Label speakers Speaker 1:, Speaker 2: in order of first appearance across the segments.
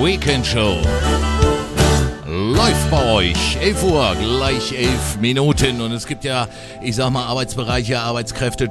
Speaker 1: Weekend Show. Läuft bei euch. 11 Uhr, gleich 11 Minuten. Und es gibt ja, ich sag mal, Arbeitsbereiche, Arbeitskräfte,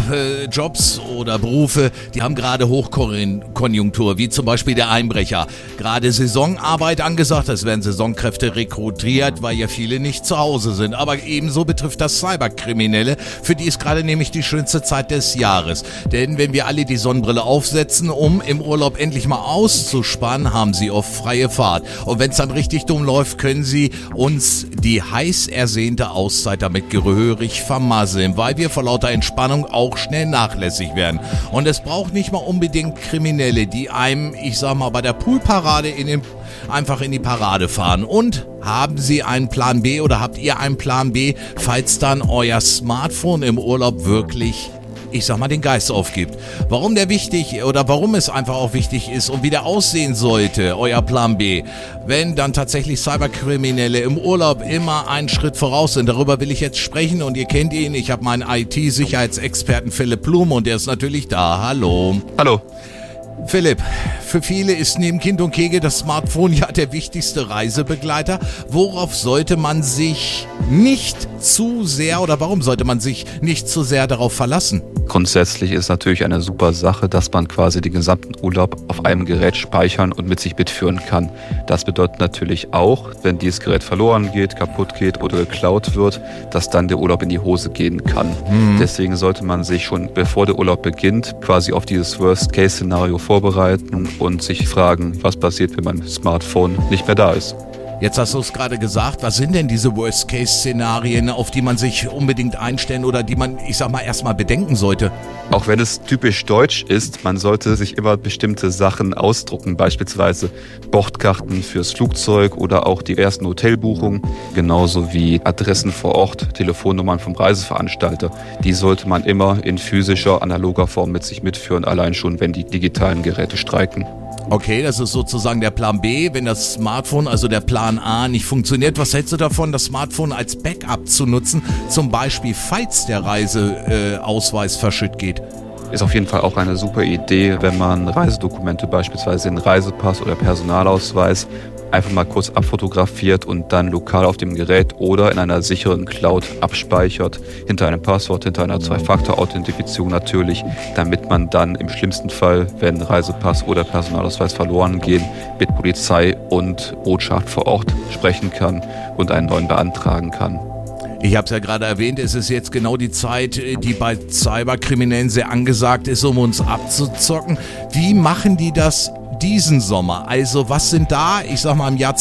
Speaker 1: Jobs oder Berufe, die haben gerade Hochkonjunktur, wie zum Beispiel der Einbrecher. Gerade Saisonarbeit angesagt, es werden Saisonkräfte rekrutiert, weil ja viele nicht zu Hause sind. Aber ebenso betrifft das Cyberkriminelle, für die ist gerade nämlich die schönste Zeit des Jahres. Denn wenn wir alle die Sonnenbrille aufsetzen, um im Urlaub endlich mal auszusparen, haben sie oft freie Fahrt. Und wenn es dann richtig dumm läuft, können sie uns die heiß ersehnte Auszeit damit gehörig vermasseln, weil wir vor lauter Entspannung auch schnell nachlässig werden. Und es braucht nicht mal unbedingt Kriminelle, die einem, ich sag mal, bei der Poolparade einfach in die Parade fahren. Und haben Sie einen Plan B oder habt ihr einen Plan B, falls dann euer Smartphone im Urlaub wirklich, ich sag mal, den Geist aufgibt? Warum der wichtig oder warum es einfach auch wichtig ist und wie der aussehen sollte, euer Plan B, wenn dann tatsächlich Cyberkriminelle im Urlaub immer einen Schritt voraus sind. Darüber will ich jetzt sprechen und ihr kennt ihn. Ich habe meinen IT-Sicherheitsexperten Philipp Blum und der ist natürlich da. Hallo.
Speaker 2: Hallo.
Speaker 1: Philipp, für viele ist neben Kind und Kegel das Smartphone ja der wichtigste Reisebegleiter. Worauf sollte man sich nicht zu sehr oder warum sollte man sich nicht zu sehr darauf verlassen?
Speaker 2: Grundsätzlich ist natürlich eine super Sache, dass man quasi den gesamten Urlaub auf einem Gerät speichern und mit sich mitführen kann. Das bedeutet natürlich auch, wenn dieses Gerät verloren geht, kaputt geht oder geklaut wird, dass dann der Urlaub in die Hose gehen kann. Deswegen sollte man sich schon, bevor der Urlaub beginnt, quasi auf dieses Worst-Case-Szenario vorbereiten und sich fragen, was passiert, wenn mein Smartphone nicht mehr da ist.
Speaker 1: Jetzt hast du es gerade gesagt, was sind denn diese Worst-Case-Szenarien, auf die man sich unbedingt einstellen oder die man, ich sag mal, erstmal bedenken sollte?
Speaker 2: Auch wenn es typisch deutsch ist, man sollte sich immer bestimmte Sachen ausdrucken, beispielsweise Bordkarten fürs Flugzeug oder auch die ersten Hotelbuchungen, genauso wie Adressen vor Ort, Telefonnummern vom Reiseveranstalter. Die sollte man immer in physischer, analoger Form mit sich mitführen, allein schon, wenn die digitalen Geräte streiken.
Speaker 1: Okay, das ist sozusagen der Plan B, wenn das Smartphone, also der Plan A, nicht funktioniert. Was hältst du davon, das Smartphone als Backup zu nutzen, zum Beispiel falls der Reiseausweis verschütt geht?
Speaker 2: Ist auf jeden Fall auch eine super Idee, wenn man Reisedokumente, beispielsweise den Reisepass oder Personalausweis, einfach mal kurz abfotografiert und dann lokal auf dem Gerät oder in einer sicheren Cloud abspeichert, hinter einem Passwort, hinter einer Zwei-Faktor-Authentifizierung natürlich, damit man dann im schlimmsten Fall, wenn Reisepass oder Personalausweis verloren gehen, mit Polizei und Botschaft vor Ort sprechen kann und einen neuen beantragen kann.
Speaker 1: Ich habe es ja gerade erwähnt, es ist jetzt genau die Zeit, die bei Cyberkriminellen sehr angesagt ist, um uns abzuzocken. Wie machen die das diesen Sommer? Also was sind da, ich sag mal im Jahr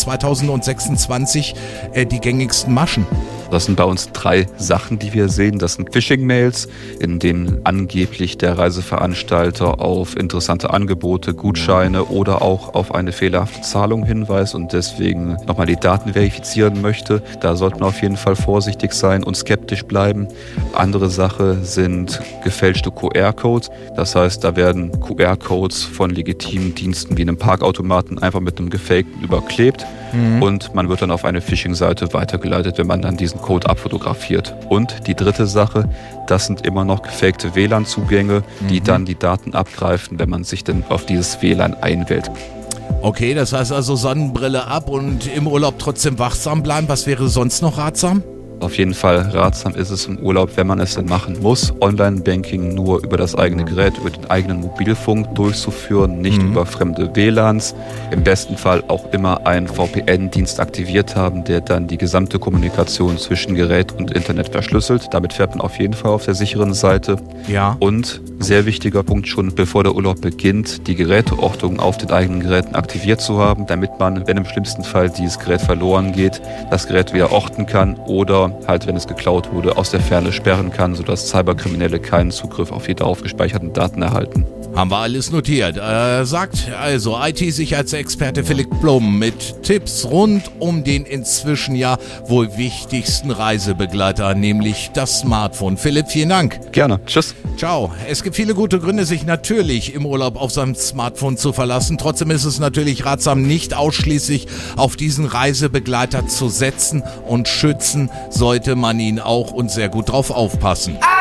Speaker 1: 2026, die gängigsten Maschen?
Speaker 2: Das sind bei uns 3 Sachen, die wir sehen. Das sind Phishing-Mails, in denen angeblich der Reiseveranstalter auf interessante Angebote, Gutscheine oder auch auf eine fehlerhafte Zahlung hinweist und deswegen nochmal die Daten verifizieren möchte. Da sollte man auf jeden Fall vorsichtig sein und skeptisch bleiben. Andere Sache sind gefälschte QR-Codes. Das heißt, da werden QR-Codes von legitimen Diensten wie einem Parkautomaten einfach mit einem gefakten überklebt. Und man wird dann auf eine Phishing-Seite weitergeleitet, wenn man dann diesen Code abfotografiert. Und die dritte Sache, das sind immer noch gefakte WLAN-Zugänge, die dann die Daten abgreifen, wenn man sich dann auf dieses WLAN einwählt.
Speaker 1: Okay, das heißt also Sonnenbrille ab und im Urlaub trotzdem wachsam bleiben. Was wäre sonst noch ratsam?
Speaker 2: Auf jeden Fall ratsam ist es im Urlaub, wenn man es denn machen muss, Online-Banking nur über das eigene Gerät, über den eigenen Mobilfunk durchzuführen, nicht über fremde WLANs. Im besten Fall auch immer einen VPN-Dienst aktiviert haben, der dann die gesamte Kommunikation zwischen Gerät und Internet verschlüsselt. Damit fährt man auf jeden Fall auf der sicheren Seite.
Speaker 1: Ja.
Speaker 2: Und sehr wichtiger Punkt, schon bevor der Urlaub beginnt, die Geräteortung auf den eigenen Geräten aktiviert zu haben, damit man, wenn im schlimmsten Fall dieses Gerät verloren geht, das Gerät wieder orten kann oder halt, wenn es geklaut wurde, aus der Ferne sperren kann, sodass Cyberkriminelle keinen Zugriff auf die darauf gespeicherten Daten erhalten.
Speaker 1: Haben wir alles notiert. Sagt also IT-Sicherheitsexperte Philipp Blum mit Tipps rund um den inzwischen ja wohl wichtigsten Reisebegleiter, nämlich das Smartphone. Philipp, vielen Dank.
Speaker 2: Gerne. Tschüss.
Speaker 1: Ciao. Es gibt viele gute Gründe, sich natürlich im Urlaub auf sein Smartphone zu verlassen. Trotzdem ist es natürlich ratsam, nicht ausschließlich auf diesen Reisebegleiter zu setzen und schützen sollte man ihn auch und sehr gut drauf aufpassen.